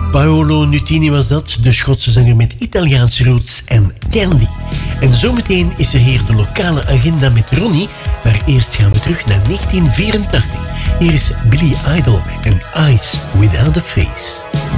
Paolo Nutini was dat, de Schotse zanger met Italiaanse roots en Candy. En zometeen is er hier de lokale agenda met Ronnie, maar eerst gaan we terug naar 1984. Hier is Billy Idol en Eyes Without a Face.